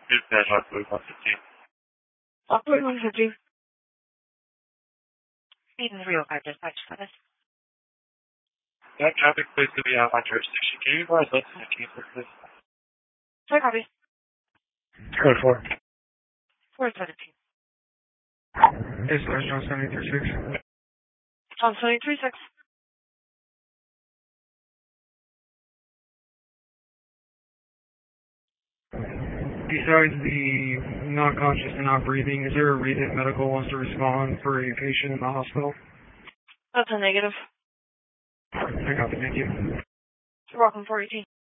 Dispatch Lockwood 115. Lockwood 115. Eden 305 dispatch status. That traffic place to be out on jurisdiction. Can you advise us in the case of this? Sorry, copy. Code 4. 417. Dispatch on 736. On 736. Besides the not conscious and not breathing, is there a reason medical wants to respond for a patient in the hospital? That's a negative. I copy, thank you. You're welcome, 418.